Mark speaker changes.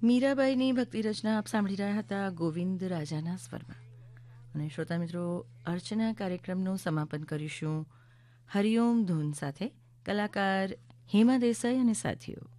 Speaker 1: મીરાબાઈની ભક્તિ રચના આપ સાંભળી રહ્યા હતા ગોવિંદ રાજાના સ્વરમાં. અને શ્રોતા મિત્રો, અર્ચના કાર્યક્રમનું સમાપન કરીશું હરિઓમ ધૂન સાથે. કલાકાર હેમા દેસાઈ અને સાથીઓ.